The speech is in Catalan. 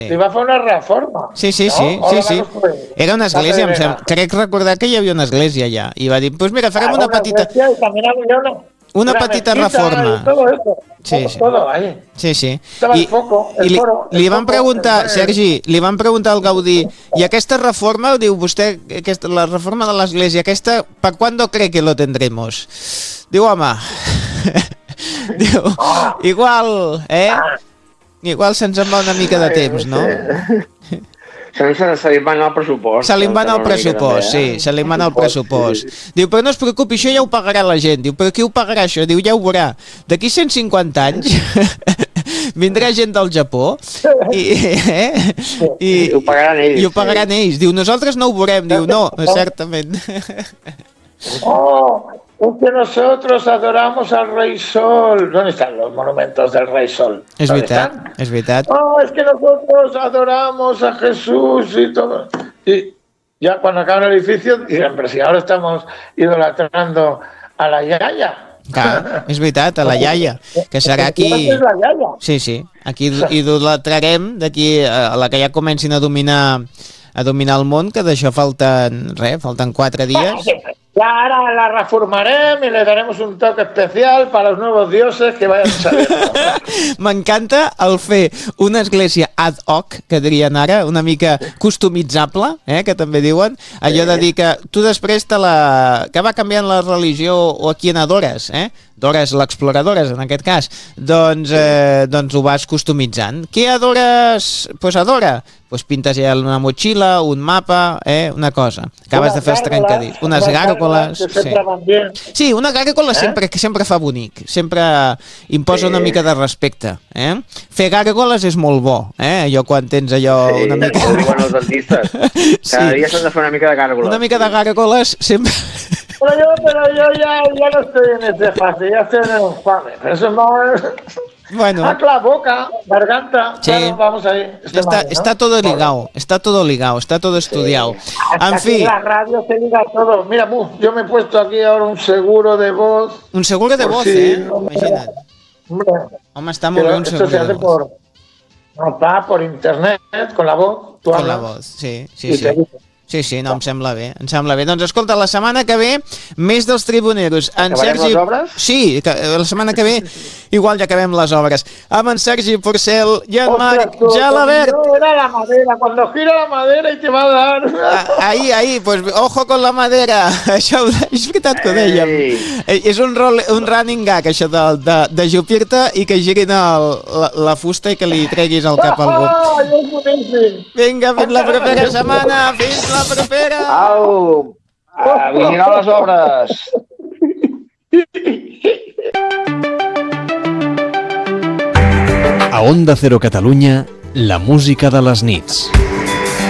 Li va fer una reforma. Sí. Era una església, crec recordar que hi havia una església allà. I va dir, doncs mira, farem una petita... Una petita reforma. Sí. I li van preguntar, Sergi, li van preguntar al Gaudí, i aquesta reforma, diu vostè, la reforma de l'església, aquesta, ¿per cuándo cree que lo tendremos? Diu, home, diu, igual se'ns en va una mica de temps, no? Se li va anar el pressupost. Se li va anar el pressupost, sí, se li va anar el pressupost. Diu, però no es preocupi, això ja ho pagarà la gent. Diu, però qui ho pagarà això? Diu, ja ho veurà. D'aquí 150 anys vindrà gent del Japó i ho pagaran ells. I ho pagaran ells. Diu, nosaltres no ho veurem. Diu, no, certament. Es que nosotros adoramos al Rey Sol. ¿Dónde están los monumentos del Rey Sol? Es verdad. Oh, es que nosotros adoramos a Jesús y todo. Y ya cuando acaba el edificio, dicen, pero si ahora estamos idolatrando a la Yaya. Clar, és veritat, a la iaia, que serà aquí... Sí, aquí idolatrarem d'aquí a la que ja comencin a dominar el món, que d'això falten 4 dies. Ya ahora la reformarem y le daremos un toque especial para los nuevos dioses que vayan saliendo. M'encanta el fer una església ad hoc, que dirien ara, una mica customitzable, que també diuen, allò de dir que tu després que va canviant la religió o a qui n'adores, adores l'exploradores en aquest cas, doncs ho vas customitzant. Què adores? Doncs adora. Doncs pintes ja una motxilla, un mapa, una cosa. Acabes de fer els trencadits. Unes gàrgoles. Sí, una gàrgola sempre fa bonic. Sempre imposa una mica de respecte. Fer gàrgoles és molt bo. Allò quan tens allò una mica... Sí, diuen els dentistes. Cada dia s'han de fer una mica de gàrgoles. Una mica de gàrgoles sempre... Pero yo ya no estoy en ese fase, ya estoy en el infame. Eso no es... Bueno. La boca, garganta, sí. Claro, vamos ahí. Está todo ligado, está todo estudiado. En fi. En la radio se liga todo. Mira, yo me he puesto aquí ahora un seguro de voz. Un seguro de voz, Imagina't. Home, està molt bé un seguro de voz. Por internet, con la voz. Con la voz, sí. Sí, no, em sembla bé. Doncs escolta, la setmana que ve, més dels tribuneros. Acabarem les obres? Sí, la setmana que ve igual ja acabem les obres. Amb en Sergi Porcel i en Marc Gelabert. Era la madera, cuando gira la madera y te va a dar... Ahí, pues ojo con la madera. Això és veritat que ho dèiem. És un running gag, això de jupir-te i que girin la fusta i que li treguis el cap a algú. Vinga, fins la propera setmana. Fins la propera. Au, a vigilar les obres. A Onda Cero Catalunya, la música de les nits.